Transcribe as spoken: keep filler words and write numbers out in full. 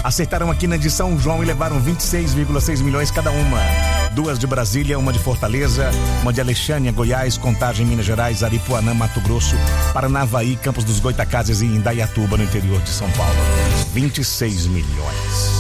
acertaram aqui na de São João e levaram vinte e seis vírgula seis milhões cada uma. Duas de Brasília, uma de Fortaleza, uma de Alexandria, Goiás, Contagem, Minas Gerais, Aripuanã, Mato Grosso, Paranavaí, Campos dos Goitacazes e Indaiatuba, no interior de São Paulo. vinte e seis milhões.